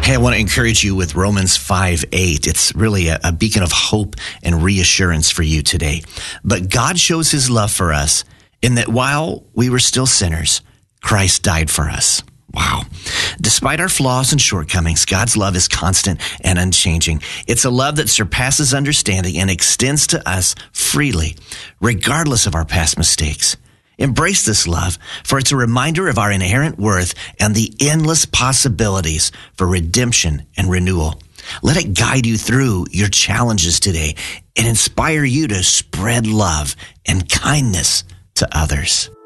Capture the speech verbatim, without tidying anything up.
Hey, I want to encourage you with Romans five eight. It's really a, a beacon of hope and reassurance for you today. But God shows his love for us in that while we were still sinners, Christ died for us. Wow. Despite our flaws and shortcomings, God's love is constant and unchanging. It's a love that surpasses understanding and extends to us freely, regardless of our past mistakes. Embrace this love, for it's a reminder of our inherent worth and the endless possibilities for redemption and renewal. Let it guide you through your challenges today and inspire you to spread love and kindness to others.